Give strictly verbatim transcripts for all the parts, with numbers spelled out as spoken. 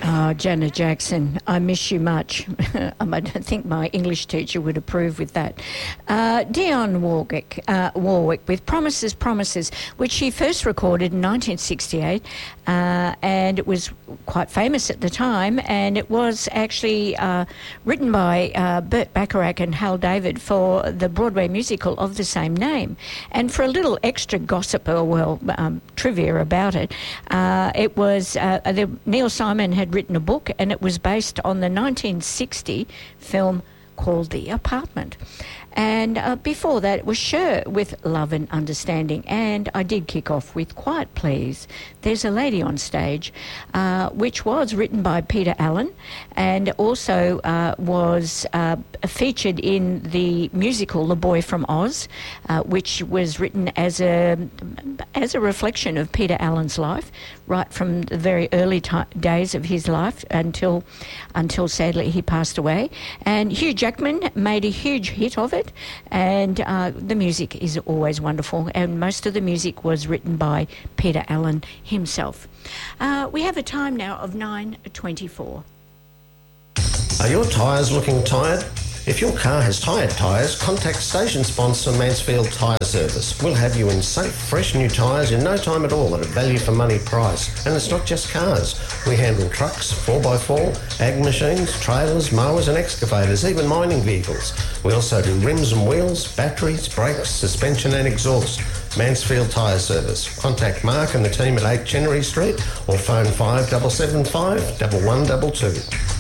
Oh, Janet Jackson, I miss you much. I don't think my English teacher would approve with that. Uh, Dionne Warwick, uh, Warwick with Promises, Promises, which she first recorded in nineteen sixty-eight, uh, and it was quite famous at the time, and it was actually uh, written by uh, Burt Bacharach and Hal David for the Broadway musical of the same name. And for a little extra gossip, or well, um, trivia about it, uh, it was uh, the, Neil Simon had written a book, and it was based on the nineteen sixty film called The Apartment. And uh, before that, it was Cher with Love and Understanding. And I did kick off with Quiet Please, There's a Lady on Stage, uh, which was written by Peter Allen and also uh, was uh, featured in the musical The Boy from Oz, uh, which was written as a as a reflection of Peter Allen's life, right from the very early t- days of his life until, until sadly he passed away. And Hugh Jackman made a huge hit of it. And uh, the music is always wonderful, and most of the music was written by Peter Allen himself. Uh, we have a time now of nine twenty-four. Are your tyres looking tired? If your car has tired tyres, contact station sponsor Mansfield Tyre Service. We'll have you in safe, fresh new tyres in no time at all at a value for money price. And it's not just cars. We handle trucks, four by four, ag machines, trailers, mowers and excavators, even mining vehicles. We also do rims and wheels, batteries, brakes, suspension and exhaust. Mansfield Tyre Service. Contact Mark and the team at eight Chenery Street or phone five seven seven five, one one two two.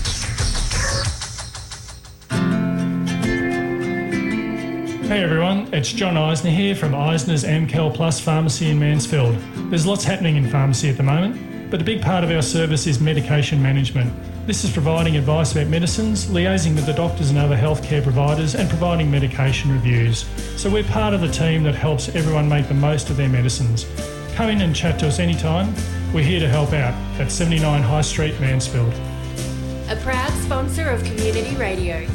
Hey everyone, it's John Eisner here from Eisner's Amcal Plus Pharmacy in Mansfield. There's lots happening in pharmacy at the moment, but a big part of our service is medication management. This is providing advice about medicines, liaising with the doctors and other healthcare providers, and providing medication reviews. So we're part of the team that helps everyone make the most of their medicines. Come in and chat to us anytime. We're here to help out at seventy-nine High Street, Mansfield. A proud sponsor of Community Radio.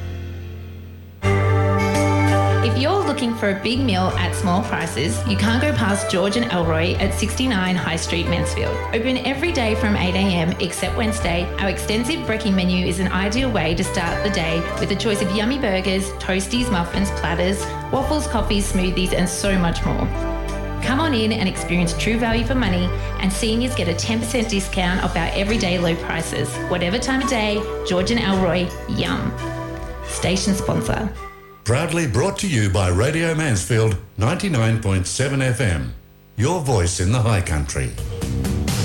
If you're looking for a big meal at small prices, you can't go past George and Elroy at sixty-nine High Street, Mansfield. Open every day from eight a.m. except Wednesday, our extensive brekkie menu is an ideal way to start the day with a choice of yummy burgers, toasties, muffins, platters, waffles, coffees, smoothies and so much more. Come on in and experience true value for money, and seniors get a ten percent discount off our everyday low prices. Whatever time of day, George and Elroy, yum. Station sponsor. Proudly brought to you by Radio Mansfield ninety-nine point seven F M. Your voice in the high country.